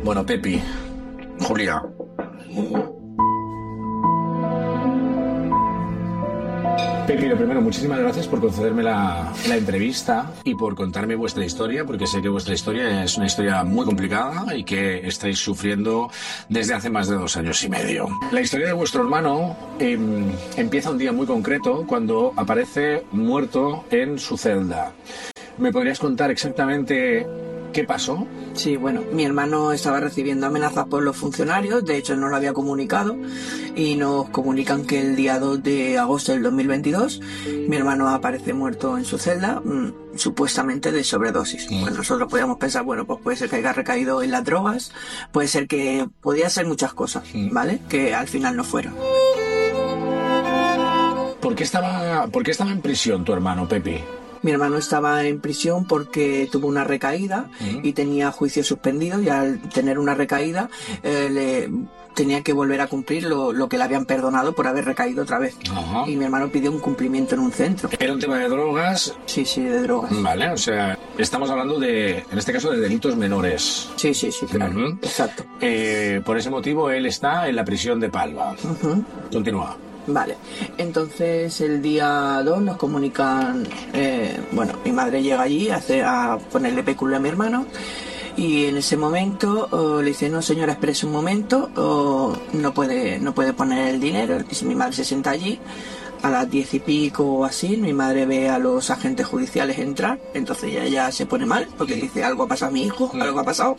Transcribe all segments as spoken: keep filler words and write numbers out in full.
Bueno, Pepi, Julia. Pepi, lo primero, muchísimas gracias por concederme la, la entrevista y por contarme vuestra historia, porque sé que vuestra historia es una historia muy complicada y que estáis sufriendo desde hace más de dos años y medio. La historia de vuestro hermano eh, empieza un día muy concreto cuando aparece muerto en su celda. ¿Me podrías contar exactamente qué pasó? Sí, bueno, mi hermano estaba recibiendo amenazas por los funcionarios, de hecho no lo había comunicado, y nos comunican que el día dos de agosto del dos mil veintidós mi hermano aparece muerto en su celda, mmm, supuestamente de sobredosis. Sí. Pues nosotros podíamos pensar, bueno, pues puede ser que haya recaído en las drogas, puede ser que podía ser muchas cosas, sí. ¿Vale? Que al final no fueron. ¿Por qué estaba, por qué estaba en prisión tu hermano, Pepi? Mi hermano estaba en prisión porque tuvo una recaída uh-huh. y tenía juicio suspendido, y al tener una recaída eh, le tenía que volver a cumplir lo, lo que le habían perdonado por haber recaído otra vez. Uh-huh. Y mi hermano pidió un cumplimiento en un centro. ¿Era un tema de drogas? Sí, sí, de drogas. Vale, o sea, estamos hablando de, en este caso, de delitos menores. Sí, sí, sí, claro. Uh-huh. Exacto. Eh, por ese motivo él está en la prisión de Palma. Uh-huh. Continúa. Vale, entonces el día dos nos comunican, eh, bueno, mi madre llega allí a, hacer, a ponerle pécula a mi hermano, y en ese momento oh, le dice, no señora, espérese un momento, oh, no puede no puede poner el dinero. Y mi madre se sienta allí. A las diez y pico o así, mi madre ve a los agentes judiciales entrar, entonces ella ya se pone mal, porque dice, algo ha pasado a mi hijo, algo ha pasado.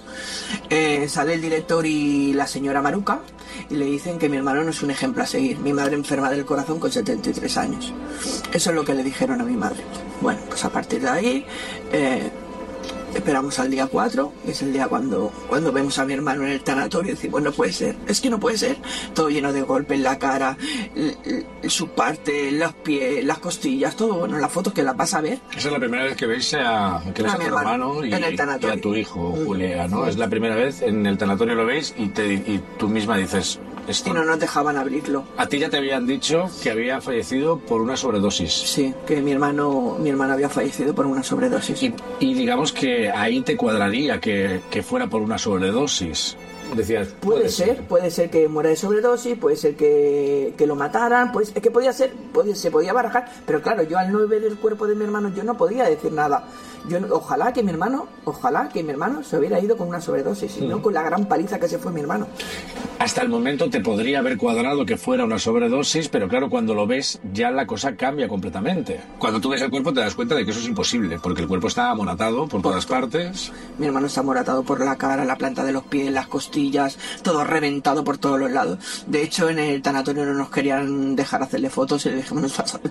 Eh, sale el director y la señora Maruca, y le dicen que mi hermano no es un ejemplo a seguir. Mi madre enferma del corazón con setenta y tres años. Eso es lo que le dijeron a mi madre. Bueno, pues a partir de ahí... Eh, esperamos al día cuatro, que es el día cuando, cuando vemos a mi hermano en el tanatorio, y decimos, no puede ser, es que no puede ser, todo lleno de golpes en la cara, l- l- su parte, los pies, las costillas, todo, bueno, las fotos que las vas a ver. Esa es la primera vez que veis a, que ves a, a tu hermano y, y a tu hijo, Julia, ¿no? Mm. Es la primera vez, en el tanatorio lo veis y, te, y tú misma dices... Esto. Y no nos dejaban abrirlo. A ti ya te habían dicho que había fallecido por una sobredosis. Sí, que mi hermano mi hermano había fallecido por una sobredosis. Y, y digamos que ahí te cuadraría que, que fuera por una sobredosis. Decías, puede, puede ser, ser, puede ser que muera de sobredosis, puede ser que, que lo mataran, pues es que podía ser, podía, se podía barajar, pero claro, yo al no ver el cuerpo de mi hermano yo no podía decir nada. Yo ojalá que mi hermano, ojalá que mi hermano se hubiera ido con una sobredosis, y no con la gran paliza que se fue mi hermano. Hasta el momento te podría haber cuadrado que fuera una sobredosis, pero claro, cuando lo ves ya la cosa cambia completamente. Cuando tú ves el cuerpo te das cuenta de que eso es imposible, porque el cuerpo está amoratado por todas partes. Mi hermano está amoratado por la cara, la planta de los pies, las costillas, todo reventado por todos los lados. De hecho, en el tanatorio no nos querían dejar hacerle fotos y le dijimos,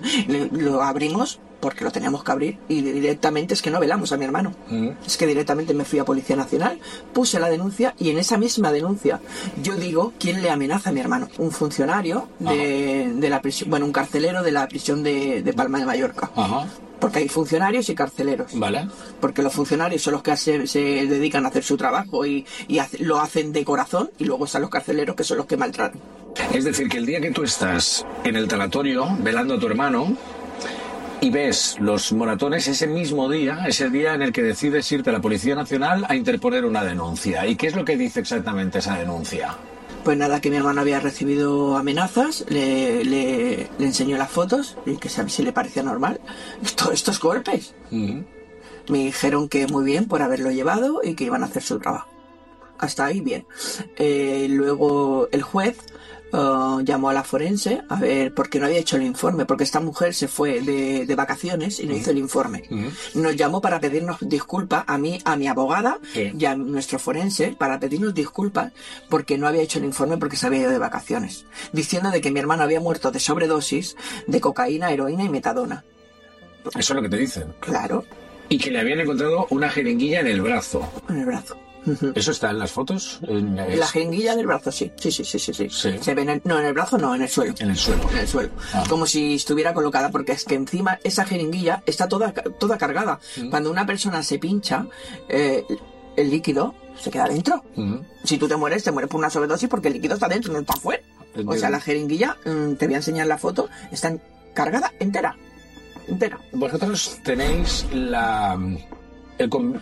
lo abrimos porque lo teníamos que abrir, y directamente es que no velamos a mi hermano. Mm. Es que directamente me fui a Policía Nacional, puse la denuncia, y en esa misma denuncia yo digo quién le amenaza a mi hermano. Un funcionario de, de la prisión, bueno, un carcelero de la prisión de, de Palma de Mallorca. Ajá. Porque hay funcionarios y carceleros. Vale. Porque los funcionarios son los que se, se dedican a hacer su trabajo y, y hace, lo hacen de corazón, y luego están los carceleros, que son los que maltratan. Es decir, que el día que tú estás en el tanatorio velando a tu hermano y ves los moratones, ese mismo día, ese día en el que decides irte a la Policía Nacional a interponer una denuncia. ¿Y qué es lo que dice exactamente esa denuncia? Pues nada, que mi hermano había recibido amenazas, le, le, le enseñó las fotos, y que si le parecía normal todos estos golpes. Uh-huh. Me dijeron que muy bien por haberlo llevado y que iban a hacer su trabajo. Hasta ahí bien. Eh, luego el juez Uh, llamó a la forense a ver, porque no había hecho el informe, porque esta mujer se fue de, de vacaciones y no uh-huh. hizo el informe. Uh-huh. Nos llamó para pedirnos disculpas a mí, a mi abogada sí. y a nuestro forense, para pedirnos disculpas porque no había hecho el informe, porque se había ido de vacaciones, diciendo de que mi hermano había muerto de sobredosis de cocaína, heroína y metadona. Eso es lo que te dicen. Claro. Y que le habían encontrado una jeringuilla en el brazo. En el brazo. ¿Eso está en las fotos? En la, la jeringuilla del brazo, sí. Sí, sí, sí, sí, sí. sí. Se ve en el, no, en el brazo no, en el suelo. En el suelo. En el suelo. Ah. Como si estuviera colocada, porque es que encima esa jeringuilla está toda, toda cargada. Mm. Cuando una persona se pincha, eh, el líquido se queda dentro. Mm. Si tú te mueres, te mueres por una sobredosis porque el líquido está dentro, no está afuera. Entiendo. O sea, la jeringuilla, mmm, te voy a enseñar la foto, está cargada entera. Entera. Vosotros tenéis la... el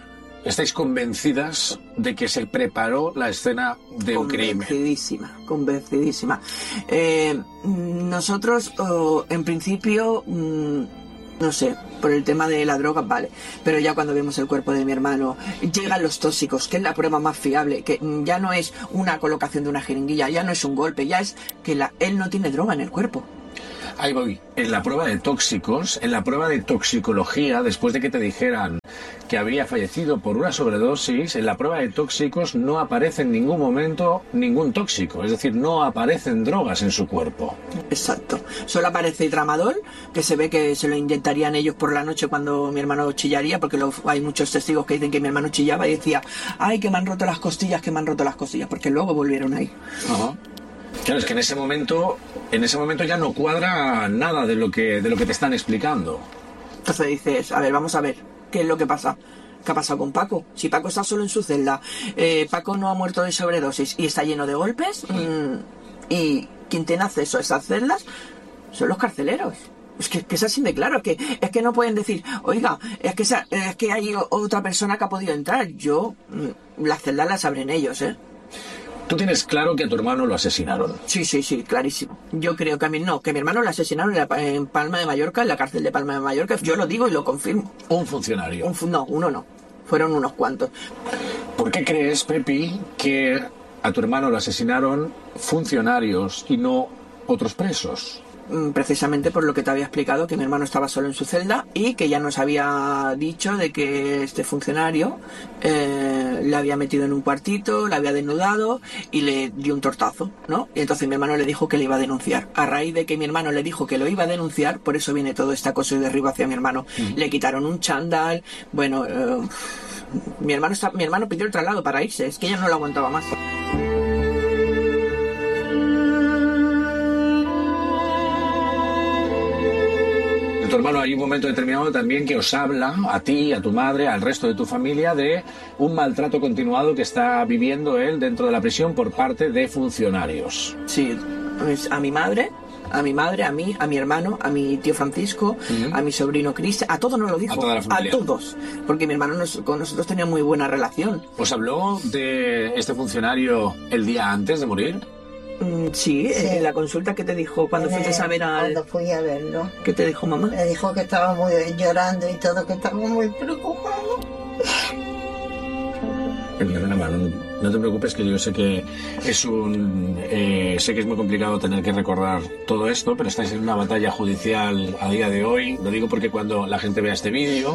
estáis convencidas de que se preparó la escena de un crimen. Convencidísima, convencidísima. Eh, nosotros, oh, en principio, mmm, no sé, por el tema de la droga, vale. Pero ya cuando vemos el cuerpo de mi hermano, llegan los tóxicos, que es la prueba más fiable, que ya no es una colocación de una jeringuilla, ya no es un golpe, ya es que la, él no tiene droga en el cuerpo. Ahí voy. En la prueba de tóxicos, en la prueba de toxicología, después de que te dijeran que había fallecido por una sobredosis, en la prueba de tóxicos no aparece en ningún momento ningún tóxico, es decir, no aparecen drogas en su cuerpo. Exacto. Solo aparece tramadol, que se ve que se lo inyectarían ellos por la noche cuando mi hermano chillaría, porque lo, hay muchos testigos que dicen que mi hermano chillaba y decía, ay, que me han roto las costillas, que me han roto las costillas, porque luego volvieron ahí. Ajá. Claro, es que en ese momento, en ese momento ya no cuadra nada de lo que, de lo que te están explicando. Entonces dices, a ver, vamos a ver, ¿qué es lo que pasa? ¿Qué ha pasado con Paco? Si Paco está solo en su celda, eh, Paco no ha muerto de sobredosis y está lleno de golpes, mmm, y quien tiene acceso a esas celdas son los carceleros. Es que, que es así de claro, que es que no pueden decir, oiga, es que, esa, es que hay otra persona que ha podido entrar. Yo, mmm, las celdas las abren ellos, ¿eh? ¿Tú tienes claro que a tu hermano lo asesinaron? Sí, sí, sí, clarísimo. Yo creo que a mí no, que a mi hermano lo asesinaron en, la, en Palma de Mallorca, en la cárcel de Palma de Mallorca. Yo lo digo y lo confirmo. ¿Un funcionario? Un, no, uno no. Fueron unos cuantos. ¿Por qué crees, Pepi, que a tu hermano lo asesinaron funcionarios y no otros presos? Precisamente por lo que te había explicado, que mi hermano estaba solo en su celda y que ya nos había dicho de que este funcionario eh, le había metido en un cuartito, le había desnudado y le dio un tortazo, ¿no? Y entonces mi hermano le dijo que le iba a denunciar. A raíz de que mi hermano le dijo que lo iba a denunciar, por eso viene todo este acoso y derribo hacia mi hermano. Uh-huh. Le quitaron un chándal, bueno, eh, mi hermano está, mi hermano pidió el traslado para irse, es que ella no lo aguantaba más. Tu hermano, hay un momento determinado también que os habla a ti, a tu madre, al resto de tu familia, de un maltrato continuado que está viviendo él dentro de la prisión por parte de funcionarios. Sí, pues a mi madre, a mi madre, a mí, a mi hermano, a mi tío Francisco, uh-huh. a mi sobrino Cristian, a todos nos lo dijo. A toda la familia. A todos, porque mi hermano nos, con nosotros tenía muy buena relación. ¿Os habló de este funcionario el día antes de morir? Sí, sí, en la consulta que te dijo cuando en fuiste a ver al... Cuando fui a verlo. ¿Qué te dijo mamá? Me dijo que estaba muy llorando y todo, que estaba muy preocupado. Perdona, no, no te preocupes, que yo sé que es un eh, sé que es muy complicado tener que recordar todo esto, pero estáis en una batalla judicial a día de hoy. Lo digo porque cuando la gente vea este vídeo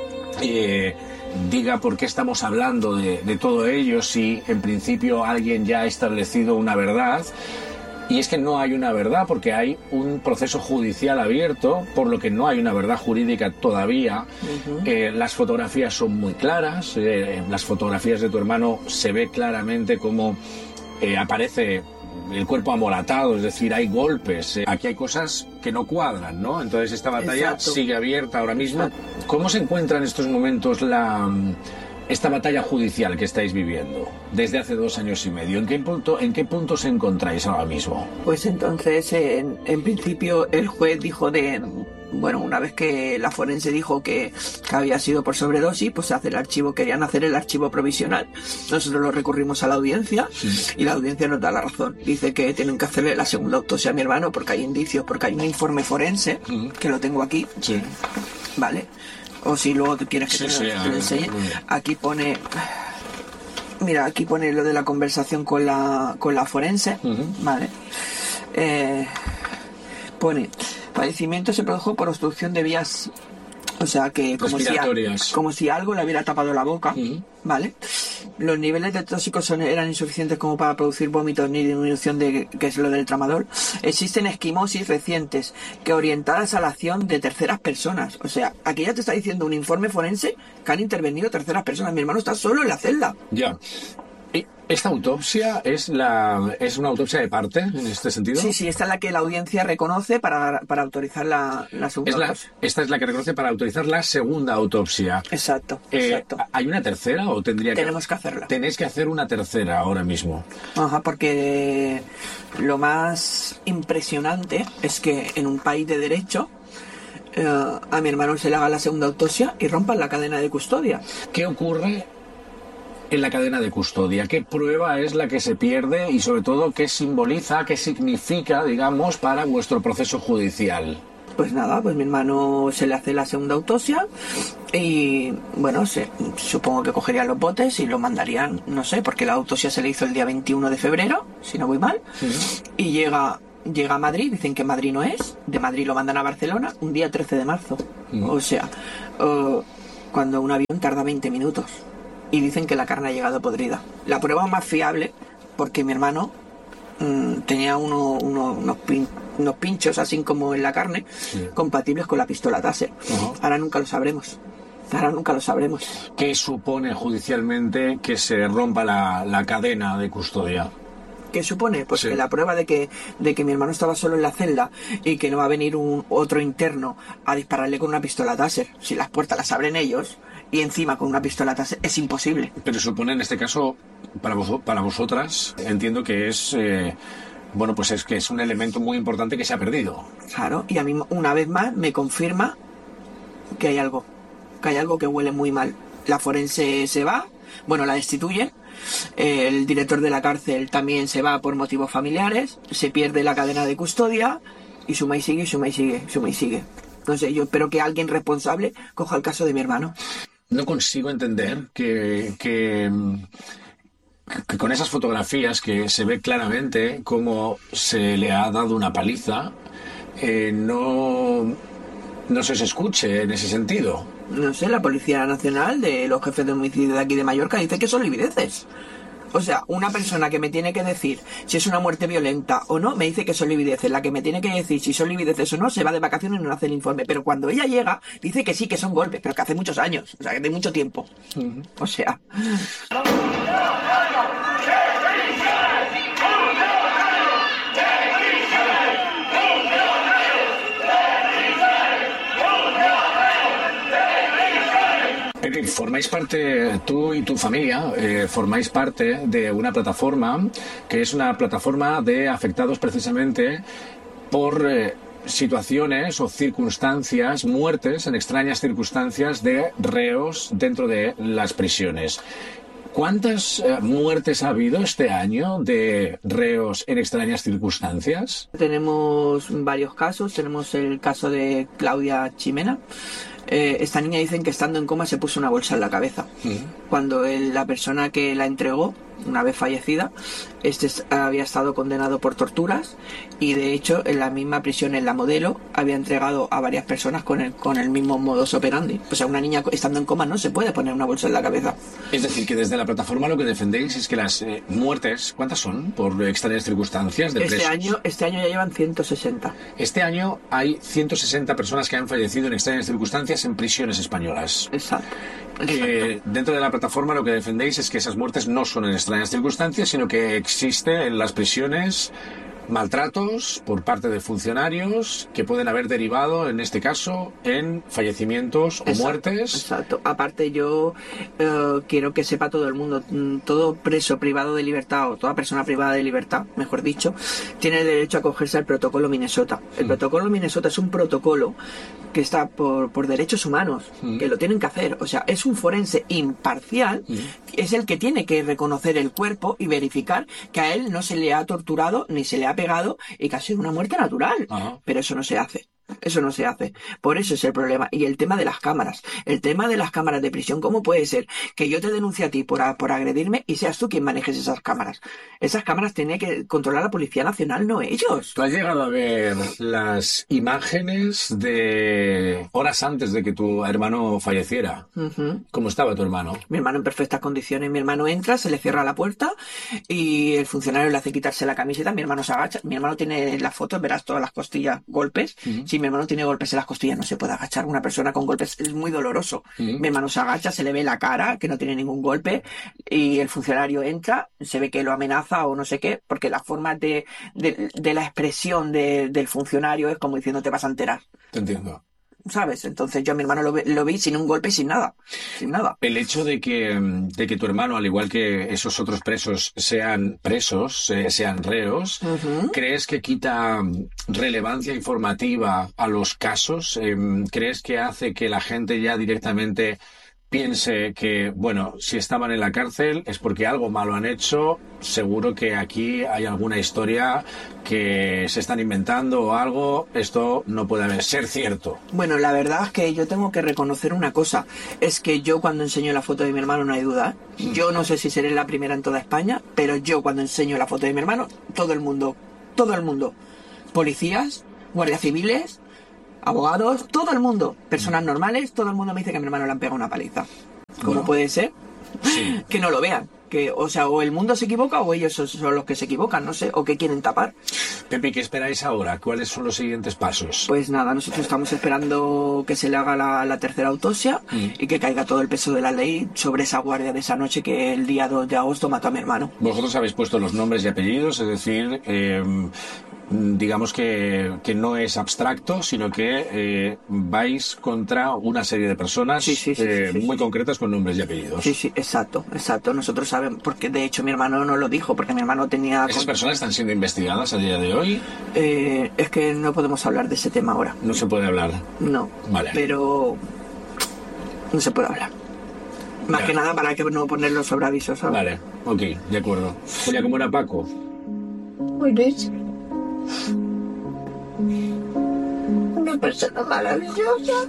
eh, diga por qué estamos hablando de, de todo ello, si en principio alguien ya ha establecido una verdad. Y es que no hay una verdad, porque hay un proceso judicial abierto, por lo que no hay una verdad jurídica todavía. Uh-huh. Eh, las fotografías son muy claras, eh, en las fotografías de tu hermano se ve claramente cómo eh, aparece el cuerpo amoratado, es decir, hay golpes. Eh, aquí hay cosas que no cuadran, ¿no? Entonces esta batalla Exacto. sigue abierta ahora mismo. Exacto. ¿Cómo se encuentra en estos momentos la... esta batalla judicial que estáis viviendo desde hace dos años y medio? ¿En qué punto, en qué punto os encontráis ahora mismo? Pues entonces, en, en principio, el juez dijo de... Bueno, una vez que la forense dijo que, que había sido por sobredosis, pues hace el archivo, querían hacer el archivo provisional. Nosotros lo recurrimos a la audiencia sí. y la audiencia nos da la razón. Dice que tienen que hacerle la segunda autopsia a mi hermano porque hay indicios, porque hay un informe forense, uh-huh. que lo tengo aquí. Sí. Vale. O si luego te quieres que sí, te, sí, te lo enseñe. Aquí pone... Mira, aquí pone lo de la conversación con la, con la forense. Uh-huh. Vale. Eh, pone... Padecimiento se produjo por obstrucción de vías, o sea que como si, a, como si algo le hubiera tapado la boca, uh-huh. ¿vale? Los niveles de tóxicos son, eran insuficientes como para producir vómitos ni disminución de, que es lo del tramadol. Existen esquimosis recientes que orientadas a la acción de terceras personas. O sea, aquí ya te está diciendo un informe forense que han intervenido terceras personas. Mi hermano está solo en la celda. Ya. ¿Esta autopsia es la es una autopsia de parte en este sentido? Sí, sí, esta es la que la audiencia reconoce para, para autorizar la, la segunda es la, autopsia. Esta es la que reconoce para autorizar la segunda autopsia. Exacto, eh, exacto. ¿Hay una tercera o tendría que...? Tenemos que hacerla. Tenéis que hacer una tercera ahora mismo. Ajá, porque lo más impresionante es que en un país de derecho Uh, a mi hermano se le haga la segunda autopsia y rompan la cadena de custodia. ¿Qué ocurre en la cadena de custodia? ¿Qué prueba es la que se pierde y sobre todo qué simboliza, qué significa, digamos, para vuestro proceso judicial? Pues nada, pues mi hermano se le hace la segunda autopsia y bueno, se, supongo que cogerían los botes y lo mandarían, no sé, porque la autopsia se le hizo el día veintiuno de febrero, si no voy mal, sí. y llega, llega a Madrid, dicen que Madrid no es, de Madrid lo mandan a Barcelona un día trece de marzo, sí. o sea, uh, cuando un avión tarda veinte minutos y dicen que la carne ha llegado podrida. La prueba más fiable, porque mi hermano mmm, tenía uno, uno, unos pin unos pinchos así como en la carne, sí. compatibles con la pistola Taser. Uh-huh. Ahora nunca lo sabremos. Ahora nunca lo sabremos. ¿Qué supone judicialmente que se rompa la, la cadena de custodia? ¿Qué supone? Pues sí. que la prueba de que, de que mi hermano estaba solo en la celda y que no va a venir un otro interno a dispararle con una pistola Taser. Si las puertas las abren ellos y encima con una pistola Taser, es imposible. Pero supone en este caso, para, vos, para vosotras, entiendo que es... Eh, Bueno, pues es que es un elemento muy importante que se ha perdido. Claro, y a mí una vez más me confirma que hay algo, que hay algo que huele muy mal. La forense se va, bueno, la destituyen, el director de la cárcel también se va por motivos familiares, se pierde la cadena de custodia y suma y sigue, suma y sigue, suma y sigue. No sé, yo espero que alguien responsable coja el caso de mi hermano. No consigo entender que... que... que con esas fotografías que se ve claramente cómo se le ha dado una paliza, eh, no, no se os escuche en ese sentido. No sé, la Policía Nacional de los jefes de homicidio de aquí de Mallorca dice que son livideces. O sea, una persona que me tiene que decir si es una muerte violenta o no, me dice que son livideces. La que me tiene que decir si son livideces o no, se va de vacaciones y no hace el informe. Pero cuando ella llega, dice que sí, que son golpes, pero que hace muchos años. O sea, que de mucho tiempo. Uh-huh. O sea... Formáis parte, tú y tu familia, eh, formáis parte de una plataforma que es una plataforma de afectados precisamente por eh, situaciones o circunstancias, muertes en extrañas circunstancias de reos dentro de las prisiones. ¿Cuántas eh, muertes ha habido este año de reos en extrañas circunstancias? Tenemos varios casos. Tenemos el caso de Claudia Chimena. Eh, esta niña dicen que estando en coma se puso una bolsa en la cabeza. Uh-huh. Cuando el, la persona que la entregó, una vez fallecida, este había estado condenado por torturas y de hecho en la misma prisión, en La Modelo, había entregado a varias personas con el, con el mismo modus operandi. O sea, una niña estando en coma no se puede poner una bolsa en la cabeza. Es decir, que desde la plataforma lo que defendéis es que las eh, muertes, ¿cuántas son por extrañas circunstancias de este presos? año Este año ya llevan ciento sesenta. Este año hay ciento sesenta personas que han fallecido en extrañas circunstancias en prisiones españolas. Exacto. Exacto. Eh, dentro de la plataforma lo que defendéis es que esas muertes no son en extrañas circunstancias, sino que existe en las prisiones maltratos por parte de funcionarios que pueden haber derivado, en este caso, en fallecimientos o exacto, muertes. Exacto. Aparte, yo eh, quiero que sepa todo el mundo, todo preso privado de libertad o toda persona privada de libertad, mejor dicho, tiene derecho a acogerse al protocolo Minnesota. El mm. protocolo Minnesota es un protocolo que está por, por derechos humanos, mm. que lo tienen que hacer. O sea, es un forense imparcial, mm. es el que tiene que reconocer el cuerpo y verificar que a él no se le ha torturado ni se le ha pegado y que ha sido una muerte natural. Ajá. Pero eso no se hace. Eso no se hace. Por eso es el problema. Y el tema de las cámaras. El tema de las cámaras de prisión. ¿Cómo puede ser que yo te denuncie a ti por, a, por agredirme y seas tú quien manejes esas cámaras? Esas cámaras tiene que controlar la Policía Nacional, no ellos. ¿Tú has llegado a ver las imágenes de horas antes de que tu hermano falleciera? Uh-huh. ¿Cómo estaba tu hermano? Mi hermano en perfectas condiciones. Mi hermano entra, se le cierra la puerta y el funcionario le hace quitarse la camiseta. Mi hermano se agacha. Mi hermano tiene en las fotos, verás todas las costillas, golpes. Uh-huh. Si mi hermano tiene golpes en las costillas, no se puede agachar. Una persona con golpes es muy doloroso. ¿Mm? Mi hermano se agacha, se le ve la cara, que no tiene ningún golpe, y el funcionario entra, se ve que lo amenaza o no sé qué, porque la forma de, de, de la expresión de, del funcionario es como diciendo te vas a enterar. Te entiendo. ¿Sabes? Entonces yo a mi hermano lo, lo vi sin un golpe y sin nada. Sin nada. El hecho de que, de que tu hermano, al igual que esos otros presos, sean presos, eh, sean reos, uh-huh. ¿crees que quita relevancia informativa a los casos? Eh, ¿Crees que hace que la gente ya directamente piense que, bueno, si estaban en la cárcel es porque algo malo han hecho, seguro que aquí hay alguna historia que se están inventando o algo, esto no puede haber, ser cierto. Bueno, la verdad es que yo tengo que reconocer una cosa, es que yo cuando enseño la foto de mi hermano no hay duda, ¿eh? Yo no sé si seré la primera en toda España, pero yo cuando enseño la foto de mi hermano, todo el mundo, todo el mundo, policías, guardias civiles, abogados, todo el mundo, personas normales, todo el mundo me dice que a mi hermano le han pegado una paliza. ¿Cómo Bueno, puede ser? sí. Que no lo vean. Que, o sea, o el mundo se equivoca o ellos son, son los que se equivocan, no sé, o que quieren tapar. Pepi, ¿qué esperáis ahora? ¿Cuáles son los siguientes pasos? Pues nada, nosotros estamos esperando que se le haga la, la tercera autopsia Mm. y que caiga todo el peso de la ley sobre esa guardia de esa noche que el día dos de agosto mató a mi hermano. Vosotros habéis puesto los nombres y apellidos, es decir, eh, digamos que, que no es abstracto, sino que eh, vais contra una serie de personas Sí, sí, sí, eh, sí, sí, muy sí. concretas con nombres y apellidos. Sí, sí, exacto, exacto. Nosotros sabemos, porque de hecho mi hermano no lo dijo, porque mi hermano tenía... ¿Esas personas están siendo investigadas a día de hoy? Eh, es que no podemos hablar de ese tema ahora. No se puede hablar. No. Vale. Pero no se puede hablar. Más Ya. que nada para que no ponerlo sobre aviso, ¿sabes? Vale, ok, de acuerdo. Oye, ¿cómo era Paco? Buenísimo. Una persona maravillosa.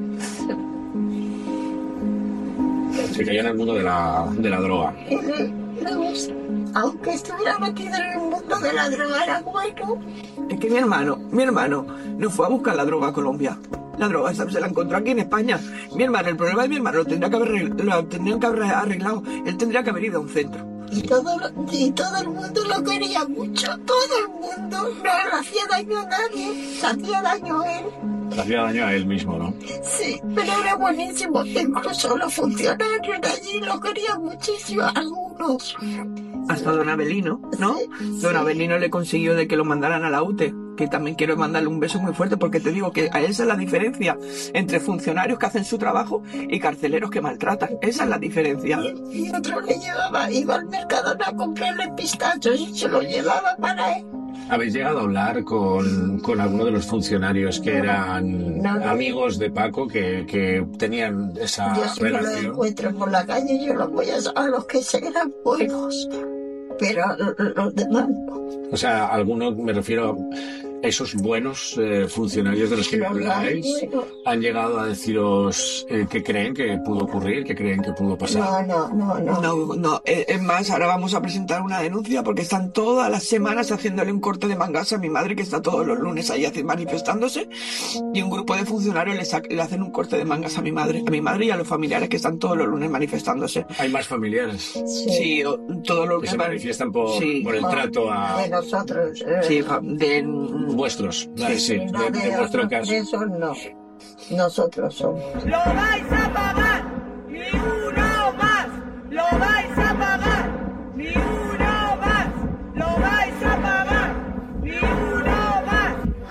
Se cayó en el mundo de la, de la droga. Él, vamos, aunque estuviera metido en el mundo de la droga, era bueno. Es que mi hermano, mi hermano no fue a buscar la droga a Colombia. La droga esa se la encontró aquí en España. Mi hermano, el problema de mi hermano lo tendría que haber, arregl- lo tendrían que haber arreglado. Él tendría que haber ido a un centro. Y todo, lo- y todo el mundo lo quería mucho. Todo el mundo. No le hacía daño a nadie. Se hacía daño a él. Le hacía daño a él mismo, ¿no? Sí, pero era buenísimo. Incluso los funcionarios de allí lo querían muchísimo. Algunos. Hasta don Abelino, ¿no? Sí, Don sí. Abelino le consiguió de que lo mandaran a la U T E, que también quiero mandarle un beso muy fuerte porque te digo que a esa es la diferencia entre funcionarios que hacen su trabajo y carceleros que maltratan. Esa es la diferencia. Y otro le llevaba, iba al Mercadona a comprarle pistachos y se lo llevaba para él. ¿Habéis llegado a hablar con, con alguno de los funcionarios que eran No, no. amigos de Paco, que, que tenían esa Yo si me lo relación? encuentro por la calle, yo los voy a, a los que eran buenos. Pero los demás no. O sea, algunos, me refiero a esos buenos eh, funcionarios de los que me Los habláis, buenos. han llegado a deciros eh, qué creen que pudo ocurrir, qué creen que pudo pasar. No, no, no, no. No, no, eh, es más, ahora vamos a presentar una denuncia porque están todas las semanas haciéndole un corte de mangas a mi madre, que está todos los lunes ahí hace- manifestándose, y un grupo de funcionarios le, sac- le hacen un corte de mangas a mi madre, a mi madre y a los familiares que están todos los lunes manifestándose. Hay más familiares Sí, o- todos los que se van- manifiestan por, Sí. por el trato a De nosotros. eh, Sí, fa- de, vuestros, vale, sí, no, de, de vuestro otros caso. presos no. Nosotros somos. ¡Lo vais a pagar! ¡Ni uno más! ¡Lo vais a pagar! ¡Ni uno más! ¡Lo vais a pagar! ¡Ni uno más!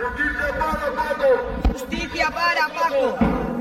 ¡Justicia para Paco!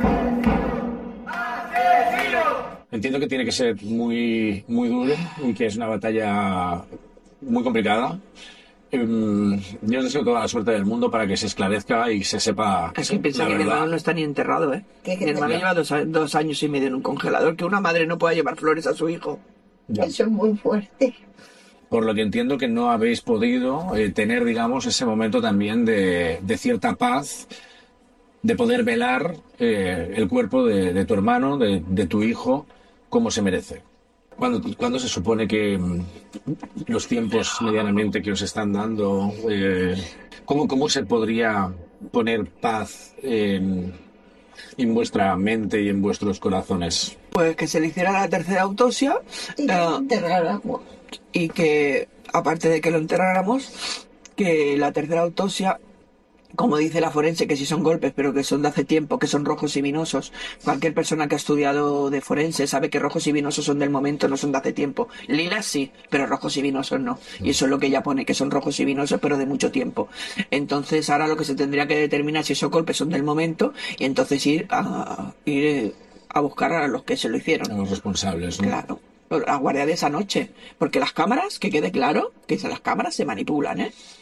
Entiendo que tiene que ser muy, muy duro y que es una batalla muy complicada. Em, Yo os deseo toda la suerte del mundo para que se esclarezca y se sepa Es que piensa la que mi hermano verdad. no está ni enterrado, ¿eh? ¿Qué, qué Mi hermano te- lleva dos, a- dos años y medio en un congelador. Que una madre no pueda llevar flores a su hijo. Ya. Eso es muy fuerte. Por lo que entiendo que no habéis podido eh, tener, digamos, ese momento también de, de cierta paz, de poder velar eh, el cuerpo de, de tu hermano, de, de tu hijo, como se merece. ¿Cuándo, cuándo se supone que mm, los tiempos medianamente que os están dando, eh, ¿cómo, cómo se podría poner paz en, en vuestra mente y en vuestros corazones? Pues que se le hiciera la tercera autopsia Y eh, lo enterráramos. y que, aparte de que lo enterráramos, que la tercera autopsia, como dice la forense, que sí son golpes, pero que son de hace tiempo, que son rojos y vinosos. Cualquier persona que ha estudiado de forense sabe que rojos y vinosos son del momento, no son de hace tiempo. Lilas sí, pero rojos y vinosos no. Y eso es lo que ella pone, que son rojos y vinosos, pero de mucho tiempo. Entonces ahora lo que se tendría que determinar si esos golpes son del momento y entonces ir a, ir a buscar a los que se lo hicieron. A los responsables, ¿no? Claro, la guardia de esa noche. Porque las cámaras, que quede claro, que las cámaras se manipulan, ¿eh?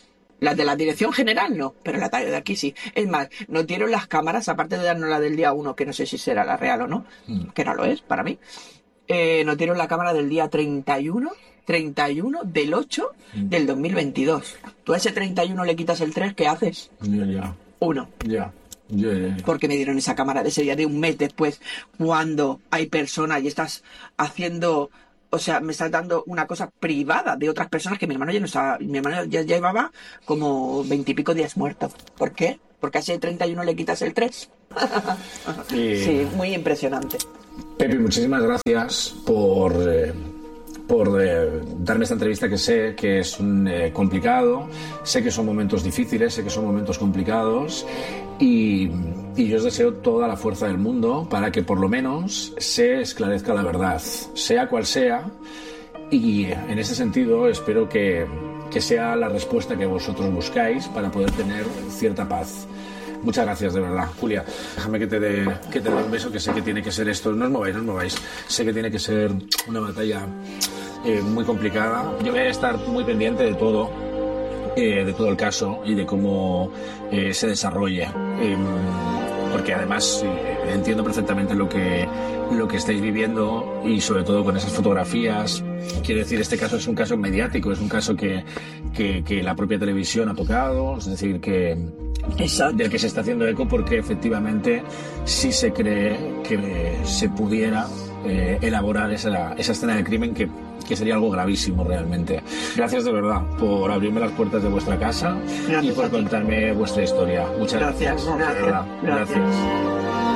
Las de la dirección general no, pero la de aquí sí. Es más, nos dieron las cámaras, aparte de darnos la del día uno, que no sé si será la real o no, mm. que no lo es para mí, eh, nos dieron la cámara del día treinta y uno del ocho mm. del dos mil veintidós. Tú a ese treinta y uno le quitas el tres, ¿qué haces? Ya, ya. Uno. Ya. Yeah, yeah, yeah. Porque me dieron esa cámara de ese día de un mes después, cuando hay personas y estás haciendo, o sea, me estás dando una cosa privada de otras personas que mi hermano ya no estaba, mi hermano ya, ya llevaba como veintipico días muerto. ¿Por qué? Porque a ese treinta y uno le quitas el tres. y... Sí, muy impresionante. Pepi, muchísimas gracias por... Eh... por eh, darme esta entrevista, que sé que es un, eh, complicado, sé que son momentos difíciles, sé que son momentos complicados y, y yo os deseo toda la fuerza del mundo para que por lo menos se esclarezca la verdad, sea cual sea, y en ese sentido espero que, que sea la respuesta que vosotros buscáis para poder tener cierta paz. Muchas gracias, de verdad. Julia, déjame que te dé que te dé un beso, que sé que tiene que ser esto. No os mováis, no os mováis. Sé que tiene que ser una batalla eh, muy complicada. Yo voy a estar muy pendiente de todo, eh, de todo el caso y de cómo eh, se desarrolle. Eh, porque además eh, entiendo perfectamente lo que, lo que estáis viviendo y sobre todo con esas fotografías. Quiero decir, este caso es un caso mediático, es un caso que, que, que la propia televisión ha tocado, es decir, que Exacto. del que se está haciendo eco, porque efectivamente sí se cree que se pudiera eh, elaborar esa, esa escena de crimen que, que sería algo gravísimo realmente. Gracias de verdad por abrirme las puertas de vuestra casa. Gracias y por contarme vuestra historia. Muchas gracias. Gracias. De verdad. Gracias. Gracias.